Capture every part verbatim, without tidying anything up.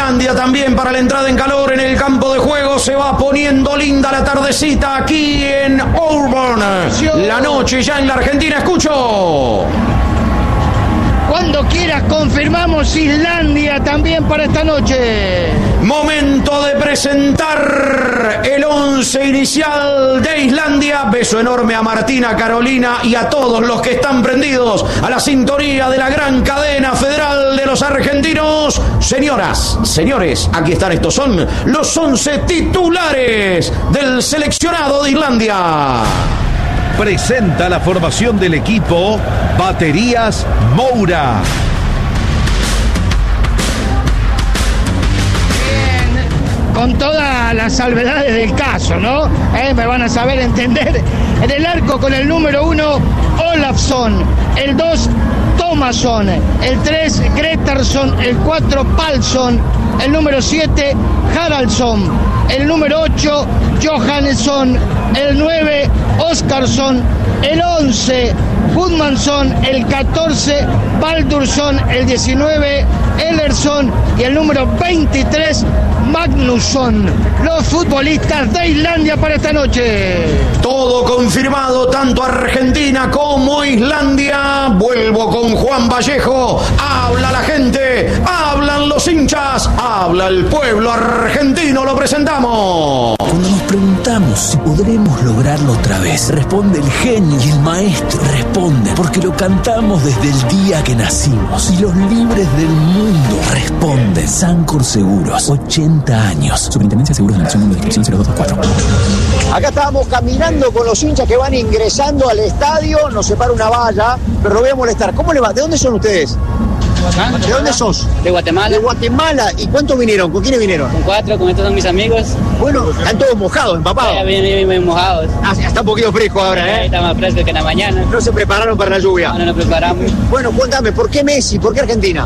Islandia también para la entrada en calor en el campo de juego. Se va poniendo linda la tardecita aquí en Auburn. La noche ya en la Argentina. Escucho. Cuando quieras confirmamos Islandia también para esta noche. Momento de presentar el once inicial de Islandia. Beso enorme a Martina, Carolina y a todos los que están prendidos a la sintonía de la gran cadena federal de los argentinos. Señoras, señores, aquí están, estos son los once titulares del seleccionado de Islandia. Presenta la formación del equipo Baterías Moura. Bien, con todas las salvedades del caso, ¿no? Eh, me van a saber entender. En el arco con el número uno, Olafsson. El dos, Thomasson. El tres, Gretarsson. El cuatro, Palsson. El número siete, Haraldsson. El número ocho, Johannesson. El nueve, Oscarsson. El once, Gudmundsson. El catorce, Baldursson. El diecinueve, Ellersson. Y el número veintitrés, Magnusson. Los futbolistas de Islandia para esta noche. Todo confirmado, tanto Argentina como Islandia. Vuelvo con Juan Vallejo. Habla la gente, hablan los hinchas, habla el pueblo argentino. Lo presentamos. Cuando nos preguntamos si podremos lograrlo otra vez, responde el genio y el maestro. Responde porque lo cantamos desde el día que nacimos. Y los libres del mundo responden. Sancor Seguros, ochenta años. Superintendencia de Seguros de Nación, número de inscripción cero dos dos cuatro. Acá estábamos caminando con los hinchas que van ingresando al estadio. Nos separa una valla, pero lo voy a molestar. ¿Cómo le va? ¿De dónde son ustedes? ¿De dónde sos? De Guatemala. De Guatemala. ¿Y cuántos vinieron? ¿Con quiénes vinieron? Con cuatro, con estos son mis amigos. Bueno, están todos mojados, empapados. Ya bien, bien, bien mojados. Ah, está un poquito fresco ahora, ¿eh? Está más fresco que en la mañana. ¿No se prepararon para la lluvia? No, no nos preparamos. Bueno, cuéntame, ¿por qué Messi? ¿Por qué Argentina?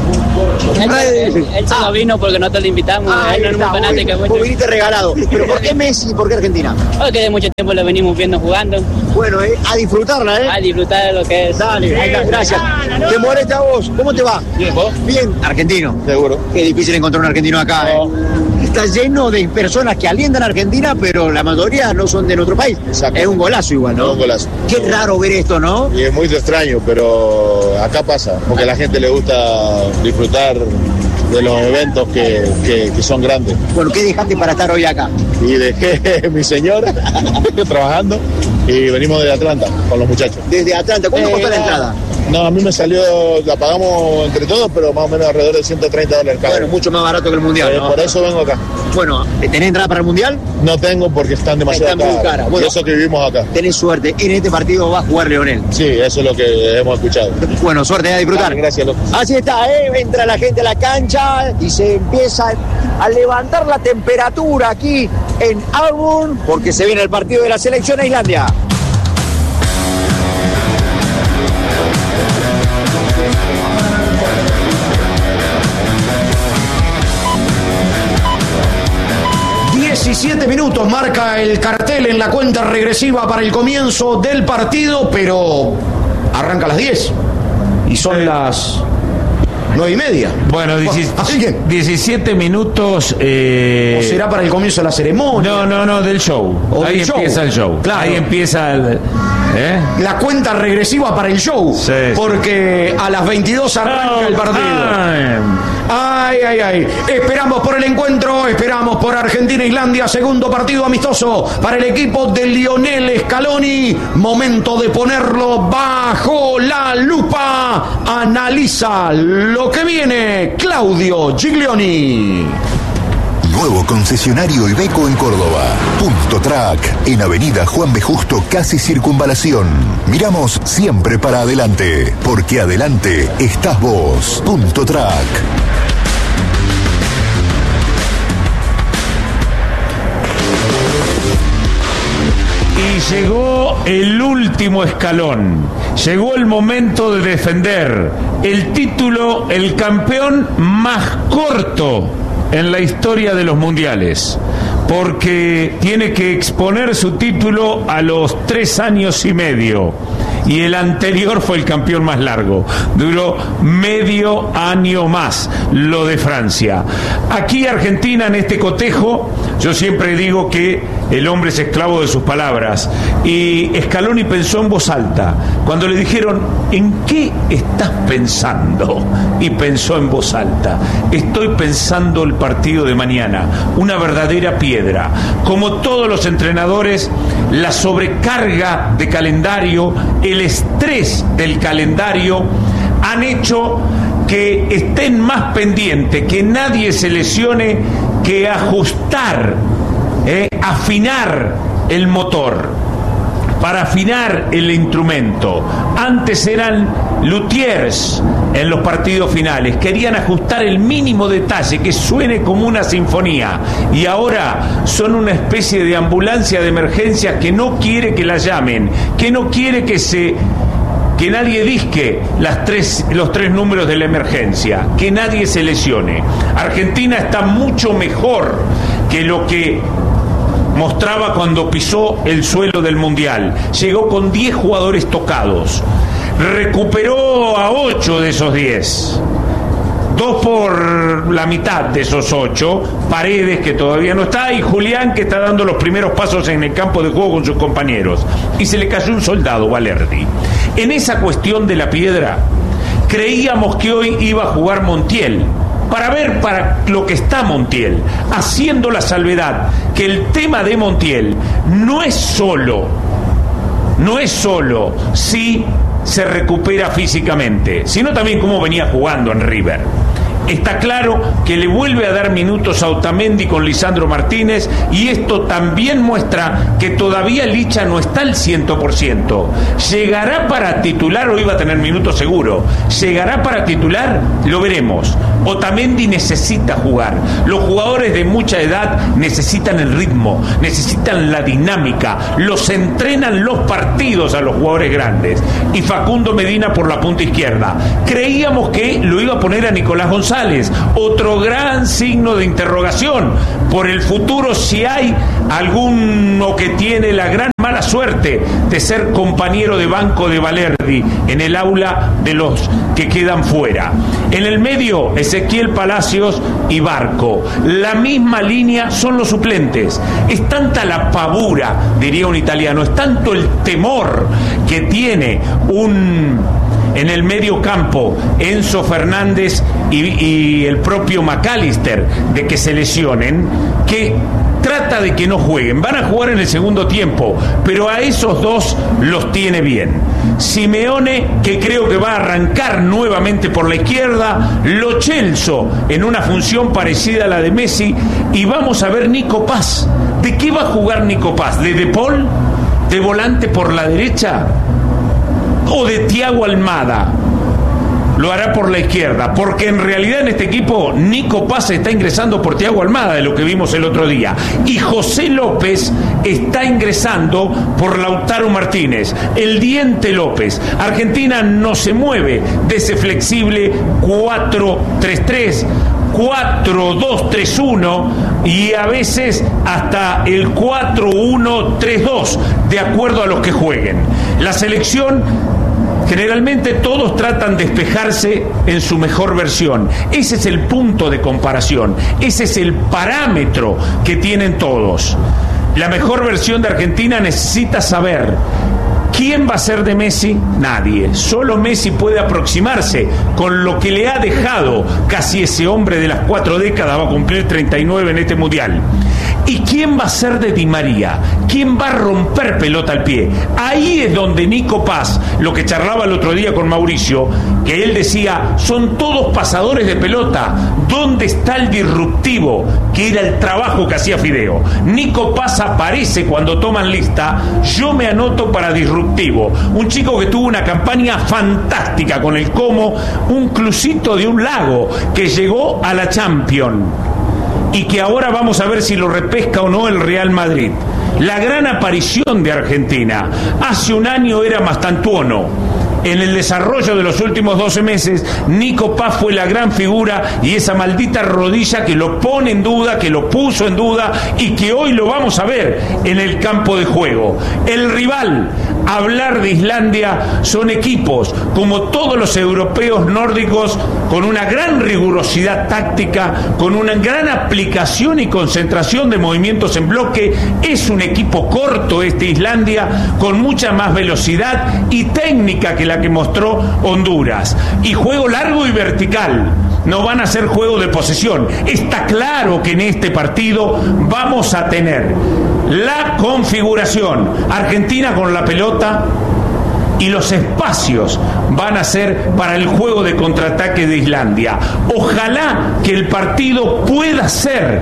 Él, él, él solo ah. vino porque nosotros le invitamos. Ah, él no es muy fanático. Vos viniste regalado. ¿Pero por qué Messi y por qué Argentina? Porque de mucho tiempo lo venimos viendo jugando. Bueno, eh, a disfrutarla, ¿eh? A disfrutar de lo que es. Dale, sí, ahí está, gracias. No. ¿Te molesta a vos? ¿Cómo te va? Bien, ¿vos? Bien. Argentino. Seguro. Qué difícil encontrar un argentino acá, no. ¿eh? Está lleno de personas que alientan a Argentina, pero la mayoría no son de nuestro país. Exacto. Es un golazo igual, ¿no? Es un golazo. Qué raro ver esto, ¿no? Y es muy extraño, pero acá pasa, porque a la gente le gusta disfrutar de los eventos que, que, que son grandes. Bueno, ¿qué dejaste para estar hoy acá? Y dejé a mi señora trabajando y venimos de Atlanta con los muchachos. ¿Desde Atlanta? ¿Cuánto eh, costó la entrada? No, a mí me salió, la pagamos entre todos, pero más o menos alrededor de ciento treinta dólares cada. Bueno, mucho más barato que el Mundial, eh, ¿no? Por eso vengo acá. Bueno, ¿tenés entrada para el Mundial? No tengo porque están demasiado caras. Están muy caras. Bueno, y eso que vivimos acá. Tenés suerte. En este partido va a jugar Leonel. Sí, eso es lo que hemos escuchado. Bueno, suerte, a disfrutar. Dale, gracias, loco. Así está, ¿eh? Entra la gente a la cancha y se empieza a levantar la temperatura aquí en Auburn porque se viene el partido de la selección a Islandia. diecisiete minutos marca el cartel en la cuenta regresiva para el comienzo del partido, pero arranca a las diez y son las nueve y media. Bueno, diecisiete minutos. Eh... ¿O será para el comienzo de la ceremonia? No, no, no, del show. Ahí empieza el show. Claro. Ahí empieza el. ¿Eh? La cuenta regresiva para el show. Sí, porque sí. A las veintidós arranca oh, el partido. Time. Ay, ay, ay. Esperamos por el encuentro, esperamos por Argentina-Islandia, segundo partido amistoso para el equipo de Lionel Scaloni. Momento de ponerlo bajo la lupa. Analiza lo que viene Claudio Giglioni. Nuevo concesionario Iveco en Córdoba. Punto Track, en Avenida Juan B. Justo, casi Circunvalación. Miramos siempre para adelante, porque adelante estás vos. Punto Track. Y llegó el último escalón. Llegó el momento de defender el título, el campeón más corto en la historia de los mundiales, porque tiene que exponer su título a los tres años y medio. y el anterior fue el campeón más largo. Duró medio año más lo de Francia. Aquí Argentina, en este cotejo, yo siempre digo que el hombre es esclavo de sus palabras, y Scaloni pensó en voz alta cuando le dijeron: ¿en qué estás pensando? Y pensó en voz alta: estoy pensando el partido de mañana, una verdadera piedra. Como todos los entrenadores, la sobrecarga de calendario, el estrés del calendario han hecho que estén más pendientes, que nadie se lesione, que ajustar, eh, afinar el motor, para afinar el instrumento. Antes eran luthiers en los partidos finales, querían ajustar el mínimo detalle, que suene como una sinfonía, y ahora son una especie de ambulancia de emergencia que no quiere que la llamen, que no quiere que se que nadie disque las tres, los tres números de la emergencia, que nadie se lesione. Argentina está mucho mejor que lo que mostraba cuando pisó el suelo del Mundial. Llegó con diez jugadores tocados, recuperó a ocho de esos diez, dos por la mitad de esos ocho, Paredes, que todavía no está, y Julián, que está dando los primeros pasos en el campo de juego con sus compañeros, y se le cayó un soldado, Valerdi. En esa cuestión de la piedra, creíamos que hoy iba a jugar Montiel, para ver para lo que está Montiel, haciendo la salvedad que el tema de Montiel no es solo, no es solo si se recupera físicamente, sino también cómo venía jugando en River. Está claro que le vuelve a dar minutos a Otamendi con Lisandro Martínez, y esto también muestra que todavía Licha no está al cien por ciento. ¿Llegará para titular o iba a tener minutos seguro? ¿Llegará para titular? Lo veremos. Otamendi necesita jugar. Los jugadores de mucha edad necesitan el ritmo, necesitan la dinámica, los entrenan los partidos a los jugadores grandes. Y Facundo Medina por la punta izquierda. Creíamos que lo iba a poner a Nicolás González. Otro gran signo de interrogación por el futuro, si hay alguno que tiene la gran mala suerte de ser compañero de banco de Valerdi en el aula de los que quedan fuera. En el medio, Ezequiel Palacios y Barco. La misma línea son los suplentes. Es tanta la pavura, diría un italiano, es tanto el temor que tiene un... en el medio campo, Enzo Fernández y, y el propio McAllister, de que se lesionen, que trata de que no jueguen. Van a jugar en el segundo tiempo, pero a esos dos los tiene bien. Simeone, que creo que va a arrancar nuevamente por la izquierda, Lo Celso en una función parecida a la de Messi, y vamos a ver Nico Paz. ¿De qué va a jugar Nico Paz? ¿De De Paul? ¿De volante por la derecha? ¿O de Thiago Almada? Lo hará por la izquierda, porque en realidad en este equipo Nico Paz está ingresando por Thiago Almada, de lo que vimos el otro día, y José López está ingresando por Lautaro Martínez, el Diente López. Argentina no se mueve de ese flexible cuatro tres tres, cuatro dos tres uno y a veces hasta el cuatro uno tres dos, de acuerdo a los que jueguen. La selección, generalmente todos tratan de despejarse en su mejor versión. Ese es el punto de comparación, ese es el parámetro que tienen todos. La mejor versión de Argentina necesita saber ¿quién va a ser de Messi? Nadie. Solo Messi puede aproximarse con lo que le ha dejado casi ese hombre de las cuatro décadas, va a cumplir treinta y nueve en este mundial. ¿Y quién va a ser de Di María? ¿Quién va a romper pelota al pie? Ahí es donde Nico Paz, lo que charlaba el otro día con Mauricio, que él decía, son todos pasadores de pelota. ¿Dónde está el disruptivo? Que era el trabajo que hacía Fideo. Nico Paz aparece cuando toman lista. Yo me anoto para disruptivo. Un chico que tuvo una campaña fantástica con el Como, un clusito de un lago que llegó a la Champions, y que ahora vamos a ver si lo repesca o no el Real Madrid. La gran aparición de Argentina. Hace un año era Mastantuono. En el desarrollo de los últimos doce meses, Nico Paz fue la gran figura, y esa maldita rodilla que lo pone en duda, que lo puso en duda, y que hoy lo vamos a ver en el campo de juego. El rival, hablar de Islandia. Son equipos, como todos los europeos nórdicos, con una gran rigurosidad táctica, con una gran aplicación y concentración de movimientos en bloque. Es un equipo corto este Islandia, con mucha más velocidad y técnica que la que mostró Honduras. Y juego largo y vertical. No van a ser juego de posesión. Está claro que en este partido vamos a tener la configuración Argentina con la pelota, y los espacios van a ser para el juego de contraataque de Islandia. Ojalá que el partido pueda ser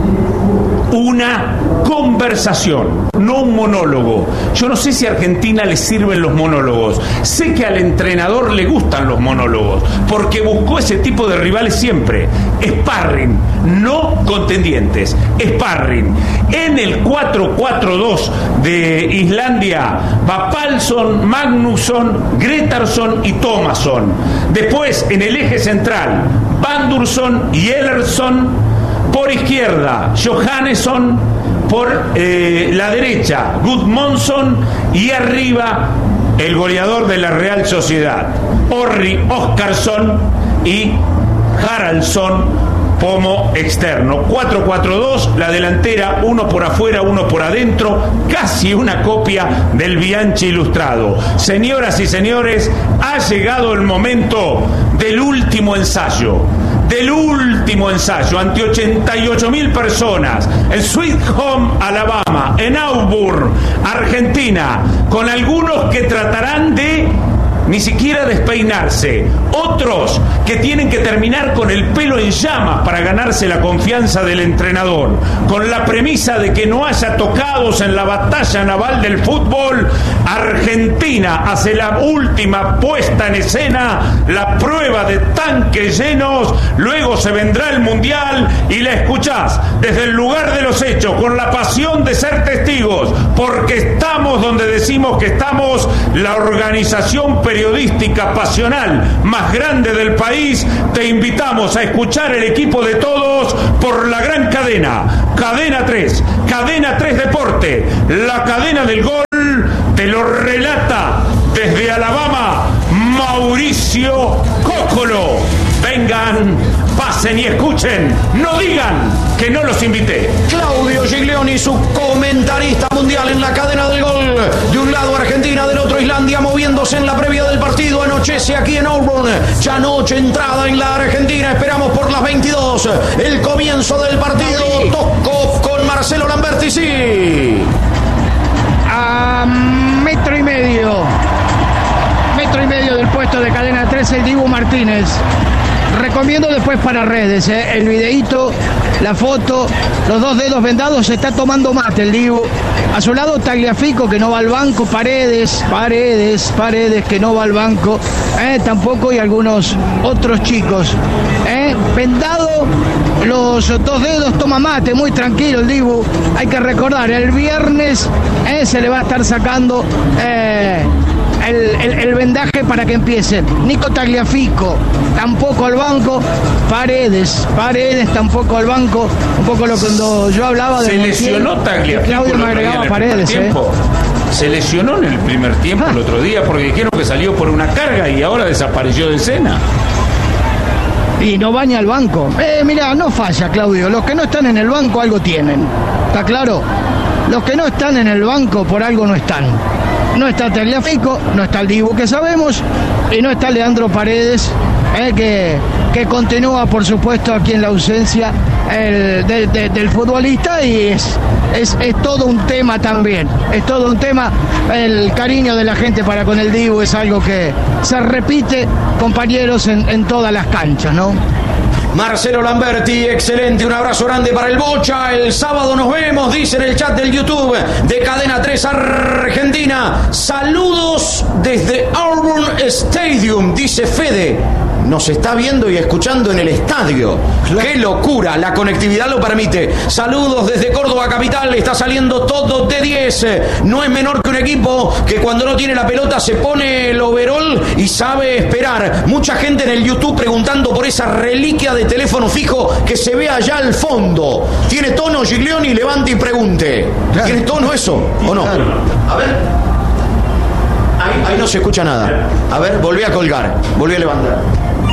una conversación, no un monólogo. Yo no sé si a Argentina le sirven los monólogos. Sé que al entrenador le gustan los monólogos, porque buscó ese tipo de rivales siempre. Sparring, no contendientes. Sparring. En el cuatro cuatro dos de Islandia va Palsson, Magnusson, Gretarsson y Thomasson. Después, en el eje central, Bandursson y Ellersson. Por izquierda, Johannesson. Por eh, la derecha, Gudmundsson. Y arriba, el goleador de la Real Sociedad, Orri Óskarsson y Haraldsson como externo. cuatro cuatro dos, la delantera, uno por afuera, uno por adentro, casi una copia del Bianchi ilustrado. Señoras y señores, ha llegado el momento del último ensayo. Del último ensayo ante ochenta y ocho mil personas en Sweet Home, Alabama, en Auburn, Argentina, con algunos que tratarán de ni siquiera despeinarse, otros que tienen que terminar con el pelo en llamas para ganarse la confianza del entrenador, con la premisa de que no haya tocados en la batalla naval del fútbol. Argentina hace la última puesta en escena, la prueba de tanques llenos, luego se vendrá el Mundial y la escuchás desde el lugar de los hechos, con la pasión de ser testigos, porque estamos donde decimos que estamos, la organización periodística pasional más grande del país. Te invitamos a escuchar el equipo de todos por la gran cadena, Cadena tres, Cadena tres Deporte, la cadena del gol. Te lo relata desde Alabama Mauricio Cócolo. Vengan, pasen y escuchen, no digan que no los invité. Claudio Giglioni, su comentarista mundial en la cadena del gol. De un lado Argentina, del otro Islandia, moviéndose en la previa del partido. Anochece aquí en Auburn, ya noche entrada en la Argentina. Esperamos por las veintidós el comienzo del partido. Toco con Marcelo Lamberti, sí. A metro y medio, metro y medio del puesto de Cadena tres, el Dibu Martínez. Recomiendo después para redes, ¿eh? El videíto, la foto, los dos dedos vendados, se está tomando mate el Dibu. A su lado Tagliafico, que no va al banco, Paredes, Paredes, Paredes, que no va al banco, ¿eh? Tampoco, y algunos otros chicos, ¿eh? Vendado los dos dedos, toma mate, muy tranquilo el Dibu. Hay que recordar, el viernes ¿eh? se le va a estar sacando eh, el, el, el vendaje para que empiece. Nico Tagliafico, tampoco al banco. Paredes, Paredes tampoco al banco. Un poco lo que cuando yo hablaba de... Se lesionó Tagliafico. Claudio me agregaba Paredes, ¿eh? Se lesionó en el primer tiempo ah. el otro día porque dijeron que salió por una carga y ahora desapareció de escena. Y no baña al banco. Eh, mira, no falla, Claudio. Los que no están en el banco algo tienen. ¿Está claro? Los que no están en el banco por algo no están. No está Tagliafico, no está el Dibu que sabemos, y no está Leandro Paredes, eh, que, que continúa, por supuesto, aquí en la ausencia el, de, de, del futbolista, y es, es, es todo un tema también. Es todo un tema. El cariño de la gente para con el Dibu es algo que se repite, compañeros, en, en todas las canchas, ¿no? Marcelo Lamberti, excelente, un abrazo grande para el Bocha. El sábado nos vemos, dice en el chat del YouTube de Cadena tres Argentina. Saludos desde Auburn Stadium, dice Fede. Nos está viendo y escuchando en el estadio. Claro. ¡Qué locura! La conectividad lo permite. Saludos desde Córdoba capital. Está saliendo todo de diez. No es menor que un equipo que cuando no tiene la pelota se pone el overall y sabe esperar. Mucha gente en el YouTube preguntando por esa reliquia de teléfono fijo que se ve allá al fondo. ¿Tiene tono, Giglioni? Levante y pregunte. Claro. ¿Tiene tono eso o no? Claro. A ver. Ahí, ahí no se escucha nada. A ver, volví a colgar. Volví a levantar.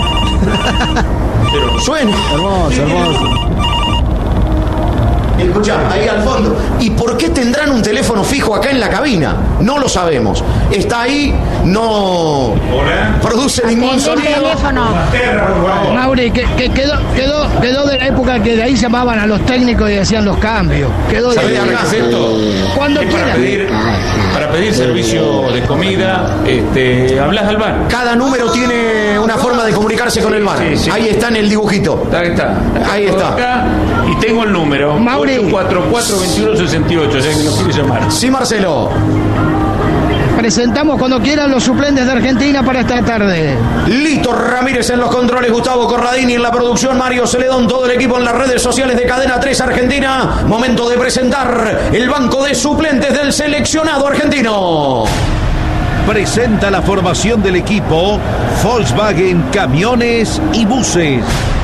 Suena. Hermoso, hermoso. Escuchá, ahí al fondo. ¿Y por qué tendrán un teléfono fijo acá en la cabina? No lo sabemos. Está ahí, no Hola. produce ningún sonido. Mauri, que, que quedó, quedó, quedó de la época que de ahí llamaban a los técnicos y decían los cambios. Quedó de ¿Sabés ahí. acá esto? Cuando Es para quieran. pedir, para pedir servicio de comida, este, hablas al bar. Cada número tiene una forma de comunicarse con el bar. Sí, sí. Ahí está en el dibujito. Ahí está. Ahí está. Acá, y tengo el número. Mauri. ocho cuatro cuatro, veintiuno sesenta y ocho, o sea que nos quiere llamar. Sí, Marcelo. Presentamos cuando quieran los suplentes de Argentina para esta tarde. Lito Ramírez en los controles, Gustavo Corradini en la producción, Mario Celedón, todo el equipo en las redes sociales de Cadena tres Argentina. Momento de presentar el banco de suplentes del seleccionado argentino. Presenta la formación del equipo Volkswagen Camiones y Buses.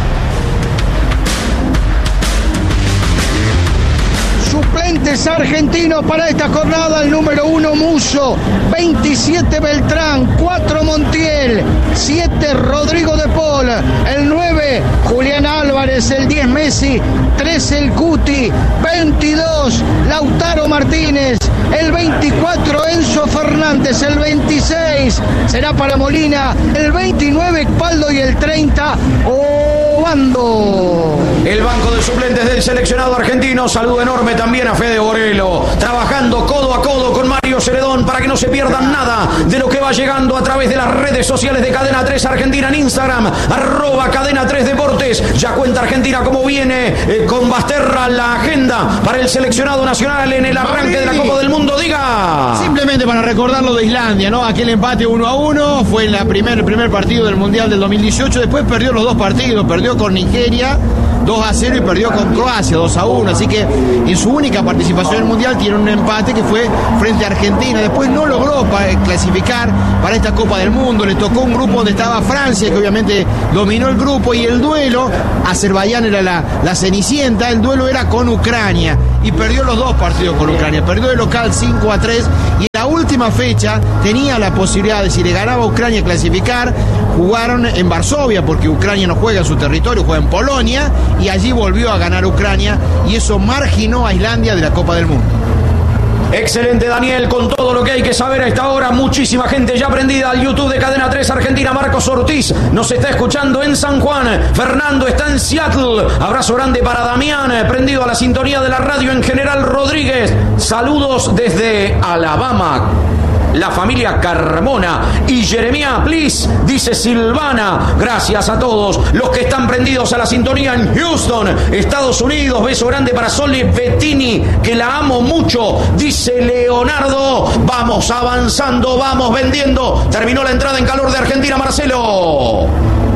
Suplentes argentinos para esta jornada: el número uno Musso, veintisiete Beltrán, cuatro Montiel, siete Rodrigo de Paul, el nueve Julián Álvarez, el diez Messi, trece el Cuti, veintidós Lautaro Martínez, el veinticuatro Enzo Fernández, el veintiséis será para Molina, el veintinueve Paldo y el treinta Obando. El banco de suplentes del seleccionado argentino. Saludo enorme también a Fede Borelo, trabajando codo a codo con Mario Celedón para que no se pierdan nada de lo que va llegando a través de las redes sociales de Cadena tres Argentina en Instagram, arroba Cadena tres Deportes. Ya cuenta Argentina cómo viene eh, con Basterra la agenda para el seleccionado nacional en el arranque de la Copa del Mundo. Diga. Simplemente para recordar lo de Islandia, ¿no? Aquel empate uno a uno fue la primer, el primer partido del Mundial del dos mil dieciocho. Después perdió los dos partidos, perdió con Nigeria dos a cero y perdió con Croacia dos a uno, así que en su única participación en el Mundial tiene un empate que fue frente a Argentina. Después no logró clasificar para esta Copa del Mundo, le tocó un grupo donde estaba Francia, que obviamente dominó el grupo, y el duelo, Azerbaiyán era la, la cenicienta, el duelo era con Ucrania, y perdió los dos partidos con Ucrania, perdió de local cinco a tres, y en la última fecha tenía la posibilidad de, si le ganaba a Ucrania, clasificar. Jugaron en Varsovia, porque Ucrania no juega en su territorio, juega en Polonia, y allí volvió a ganar Ucrania, y eso marginó a Islandia de la Copa del Mundo. Excelente, Daniel, con todo lo que hay que saber a esta hora. Muchísima gente ya prendida al YouTube de Cadena tres Argentina. Marcos Ortiz nos está escuchando en San Juan. Fernando está en Seattle. Abrazo grande para Damián, prendido a la sintonía de la radio en General Rodríguez. Saludos desde Alabama, la familia Carmona. Y Jeremía, please, dice Silvana. Gracias a todos los que están prendidos a la sintonía en Houston, Estados Unidos. Beso grande para Sole Bettini, que la amo mucho, dice Leonardo. Vamos avanzando, vamos vendiendo. Terminó la entrada en calor de Argentina, Marcelo.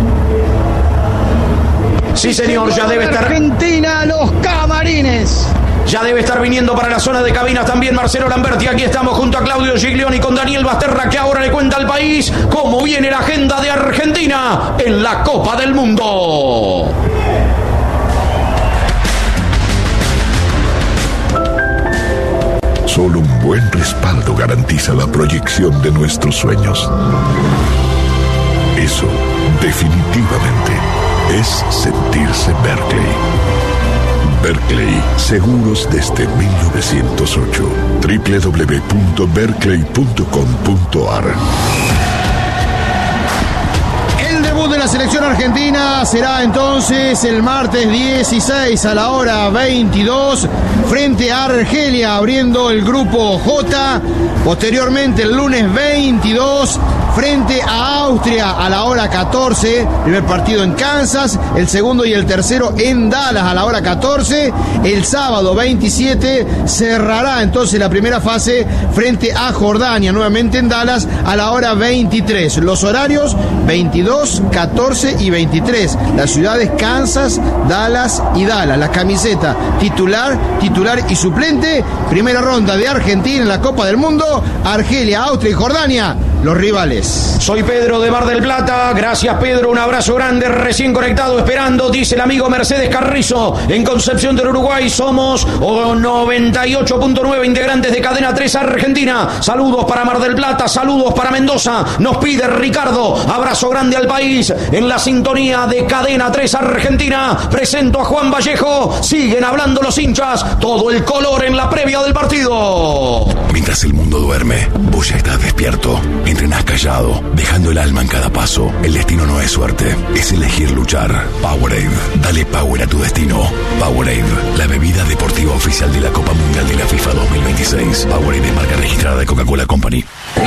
Sí, señor, ya debe estar. Argentina, los camarines. Ya debe estar viniendo para la zona de cabinas también Marcelo Lamberti. Aquí estamos junto a Claudio Giglioni con Daniel Basterra, que ahora le cuenta al país cómo viene la agenda de Argentina en la Copa del Mundo. Solo un buen respaldo garantiza la proyección de nuestros sueños. Eso, definitivamente, es sentirse Berkeley. Berkeley, seguros desde mil novecientos ocho. doble u doble u doble u punto berkeley punto com punto a r. El debut de la selección argentina será entonces el martes dieciséis a la hora veintidós frente a Argelia, abriendo el grupo J. Posteriormente el lunes veintidós frente a Austria a la hora catorce, primer partido en Kansas, el segundo y el tercero en Dallas a la hora catorce. El sábado veintisiete cerrará entonces la primera fase frente a Jordania, nuevamente en Dallas a la hora veintitrés. Los horarios veintidós, catorce y veintitrés. Las ciudades Kansas, Dallas y Dallas. La camiseta titular, titular y suplente. Primera ronda de Argentina en la Copa del Mundo. Argelia, Austria y Jordania. los rivales. Soy Pedro de Mar del Plata. Gracias, Pedro. Un abrazo grande. Recién conectado, esperando, dice el amigo Mercedes Carrizo. En Concepción del Uruguay somos noventa y ocho punto nueve integrantes de Cadena tres Argentina. Saludos para Mar del Plata, saludos para Mendoza. Nos pide Ricardo. Abrazo grande al país. En la sintonía de Cadena tres Argentina. Presento a Juan Vallejo. Siguen hablando los hinchas. Todo el color en la previa del partido. Mientras el mundo duerme, vos ya estás despierto. Entrenás callado, dejando el alma en cada paso. El destino no es suerte, es elegir luchar. Powerade, dale power a tu destino. Powerade, la bebida deportiva oficial de la Copa Mundial de la FIFA dos mil veintiséis. Powerade es marca registrada de Coca-Cola Company.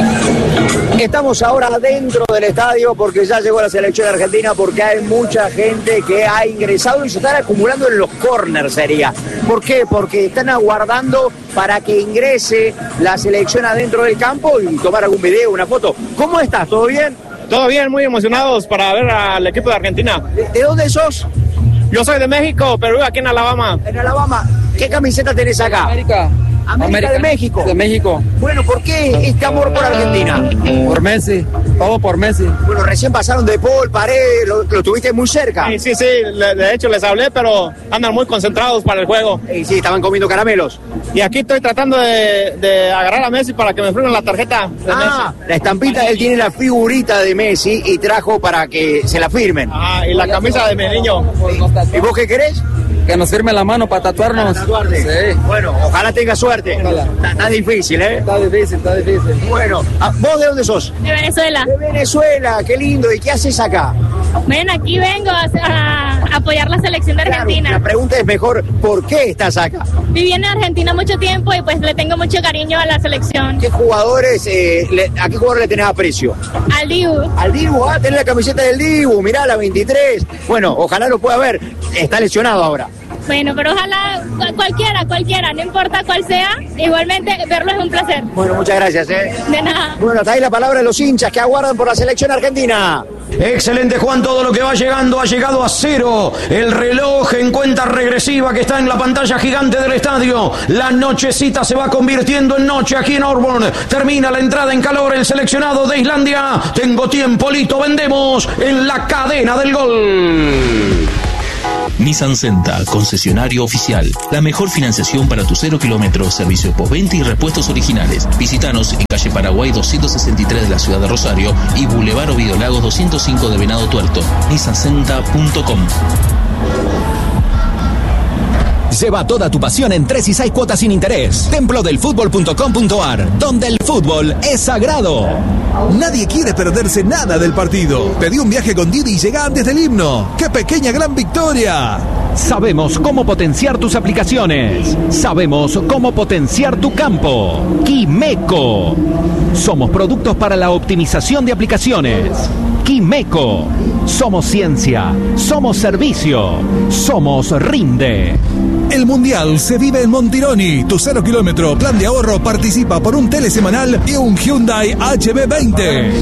Estamos ahora dentro del estadio porque ya llegó la selección argentina, porque hay mucha gente que ha ingresado y se están acumulando en los corners, sería. ¿Por qué? Porque están aguardando para que ingrese la selección adentro del campo y tomar algún video, una foto. ¿Cómo estás? ¿Todo bien? Todo bien, muy emocionados para ver al equipo de Argentina. ¿De, de dónde sos? Yo soy de México, pero vivo aquí en Alabama. En Alabama. ¿Qué camiseta tenés acá? América. América, América de México. De México. Bueno, ¿por qué este amor por Argentina? Por Messi, todo por Messi. Bueno, recién pasaron de Paul, Paredes, lo, lo tuviste muy cerca. Sí, sí, sí, de hecho les hablé, pero andan muy concentrados para el juego. Sí, sí, estaban comiendo caramelos. Y aquí estoy tratando de, de agarrar a Messi para que me firmen la tarjeta de ah, Messi. La estampita, él tiene la figurita de Messi y trajo para que se la firmen. Ah, y la camisa de mi niño. Sí. ¿Y vos qué querés? Que nos firme la mano para tatuarnos. Para tatuarte. Sí. Bueno, ojalá tenga suerte. Ojalá. Está, está difícil, ¿eh? Está difícil, está difícil. Bueno, ¿vos de dónde sos? De Venezuela. De Venezuela, qué lindo. ¿Y qué haces acá? Ven, aquí vengo a, a apoyar la selección de Argentina. Claro, la pregunta es mejor, ¿por qué estás acá? Viví en Argentina mucho tiempo y pues le tengo mucho cariño a la selección. ¿Qué jugadores, eh, le, a qué jugador le tenés aprecio? Al Dibu. Al Dibu, ah, tenés la camiseta del Dibu, mirá, la veintitrés. Bueno, ojalá lo pueda ver. Está lesionado ahora. Bueno, pero ojalá cualquiera, cualquiera, no importa cuál sea, igualmente verlo es un placer. Bueno, muchas gracias, ¿eh? De nada. Bueno, hasta ahí la palabra de los hinchas que aguardan por la selección argentina. Excelente, Juan, todo lo que va llegando ha llegado a cero. El reloj en cuenta regresiva que está en la pantalla gigante del estadio. La nochecita se va convirtiendo en noche aquí en Auburn. Termina la entrada en calor el seleccionado de Islandia. Tengo tiempo, listo, vendemos en la cadena del gol. Nissan Senta, concesionario oficial. La mejor financiación para tu cero kilómetros, servicio postventa y repuestos originales. Visítanos en calle Paraguay doscientos sesenta y tres de la ciudad de Rosario y Boulevard Ovidio Lagos doscientos cinco de Venado Tuerto. nissan senta punto com. Lleva toda tu pasión en tres y seis cuotas sin interés. templo del fútbol punto com punto a r, donde el fútbol es sagrado. Nadie quiere perderse nada del partido. Pedí un viaje con Didi y llega antes del himno. ¡Qué pequeña gran victoria! Sabemos cómo potenciar tus aplicaciones. Sabemos cómo potenciar tu campo. Quimeco. Somos productos para la optimización de aplicaciones. Quimeco. Somos ciencia. Somos servicio. Somos Rinde. El Mundial se vive en Montironi. Tu cero kilómetro plan de ahorro participa por un tele semanal y un Hyundai H B veinte.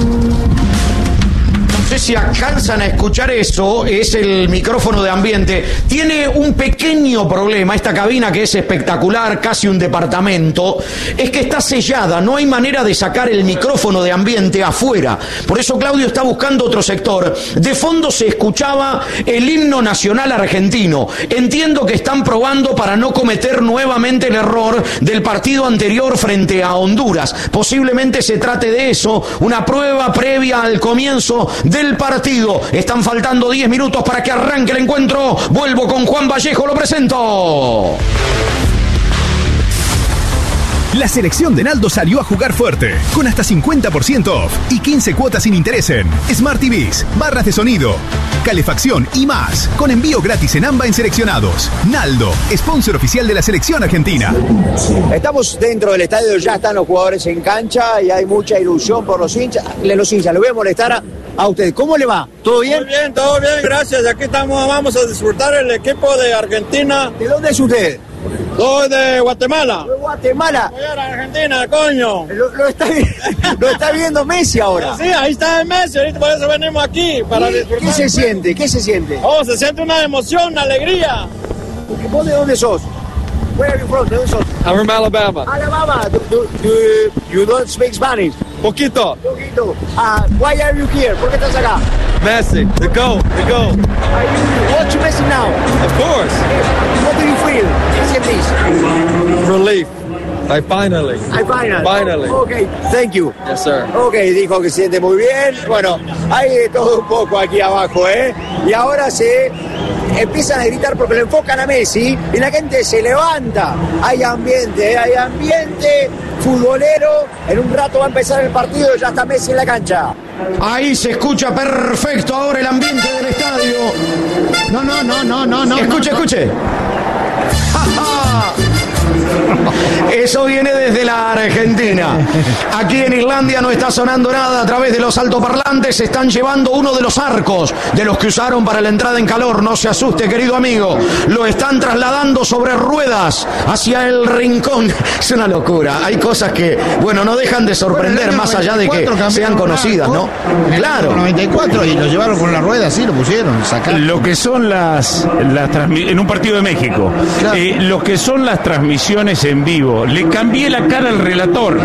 No sé si alcanzan a escuchar eso, es el micrófono de ambiente. Tiene un pequeño problema, esta cabina que es espectacular, casi un departamento, es que está sellada, no hay manera de sacar el micrófono de ambiente afuera. Por eso Claudio está buscando otro sector. De fondo se escuchaba el himno nacional argentino. Entiendo que están probando para no cometer nuevamente el error del partido anterior frente a Honduras. Posiblemente se trate de eso, una prueba previa al comienzo de del partido. Están faltando diez minutos para que arranque el encuentro. Vuelvo con Juan Vallejo, lo presento. La selección de Naldo salió a jugar fuerte, con hasta cincuenta por ciento off y quince cuotas sin interés en Smart T Vs, barras de sonido, calefacción y más, con envío gratis en AMBA en seleccionados. Naldo, sponsor oficial de la selección argentina. Estamos dentro del estadio, ya están los jugadores en cancha y hay mucha ilusión por los hinchas. Los hinchas, le voy a molestar a, a usted. ¿Cómo le va? ¿Todo bien? Muy bien, todo bien, gracias. Aquí estamos, vamos a disfrutar el equipo de Argentina. ¿De dónde es usted? Soy de Guatemala. ¿De Guatemala? Voy a la Argentina, coño. Lo, lo, está, lo está viendo Messi ahora. Sí, ahí está Messi, ahorita por eso venimos aquí, para disfrutar. ¿Qué se siente? ¿Qué se siente? Oh, se siente una emoción, una alegría. ¿Vos de dónde sos? Where are you from? ¿De dónde sos? I'm from Alabama. Alabama. Do, do, do, you don't speak Spanish? Poquito. Poquito. Ah, why are you here? ¿Por qué estás acá? Messi, the goat, the goat. Are you watch Messi now? Of course. What do you feel? Sientes? Relief. I finally. I finally. Finally. Okay, thank you. Yes, sir. Ok, dijo que se siente muy bien. Bueno, hay de todo un poco aquí abajo, ¿eh? Y ahora se empiezan a gritar porque lo enfocan a Messi y la gente se levanta. Hay ambiente, ¿eh? Hay ambiente futbolero. En un rato va a empezar el partido y ya está Messi en la cancha. Ahí se escucha perfecto ahora el ambiente del estadio. No, no, no, no, no, no. Escuche, no, escuche. ¡Ja, ja! Eso viene desde la Argentina. Aquí en Islandia no está sonando nada. A través de los altoparlantes se están llevando uno de los arcos de los que usaron para la entrada en calor. No se asuste, querido amigo. Lo están trasladando sobre ruedas hacia el rincón. Es una locura. Hay cosas que, bueno, no dejan de sorprender, bueno, más allá de que sean conocidas, ¿no? Claro. noventa y cuatro y lo llevaron con la rueda, sí, lo pusieron, sacaron. Lo que son las, las transmi- en un partido de México, claro. eh, lo que son las transmisiones en vivo. Le cambié la cara al relator.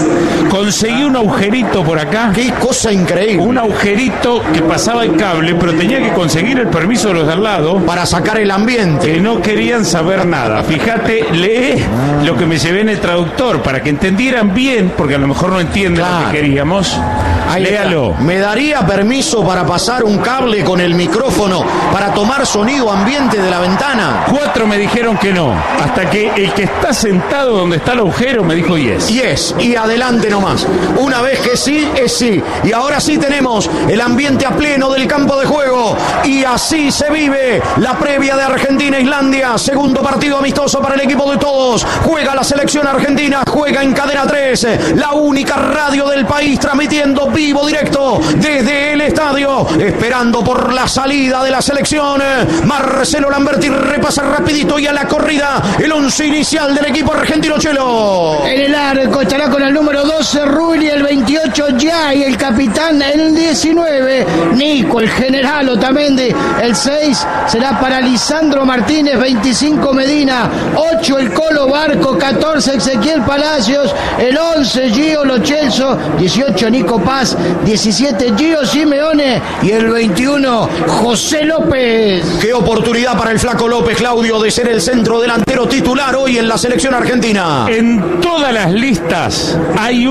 Conseguí un agujerito por acá. Qué cosa increíble. Un agujerito que pasaba el cable, pero tenía que conseguir el permiso de los de al lado para sacar el ambiente. Que no querían saber nada. Fíjate, lee lo que me llevé en el traductor para que entendieran bien, porque a lo mejor no entienden claro. lo que queríamos. Ahí léalo. Está. ¿Me daría permiso para pasar un cable con el micrófono para tomar sonido ambiente de la ventana? Cuatro me dijeron que no, hasta que el que está sentado donde está el agujero me dijo yes. Yes, y adelante nomás. Una vez que sí, es sí. Y ahora sí tenemos el ambiente a pleno del campo de juego. Y así se vive la previa de Argentina-Islandia. Segundo partido amistoso para el equipo de todos. Juega la selección argentina, juega en Cadena tres, la única radio del país, transmitiendo vivo directo desde el estadio, esperando por la salida de la selección. Marcelo Lamberti repasa rapidito y a la corrida el once inicial del equipo argentino, Chelo. En el arco estará con el número doce Rulli, el veintiocho Jay, el capitán el diecinueve Nico, el general Otamendi, el seis será para Lisandro Martínez, veinticinco Medina, ocho el Colo Barco, catorce Ezequiel Palacios, el once Gio Lo Celso, dieciocho Nico Paz, diecisiete Gio Simeone y el veintiuno José López. Qué oportunidad para el Flaco López, Claudio, de ser el centro delantero titular hoy en la selección argentina. En todas las listas hay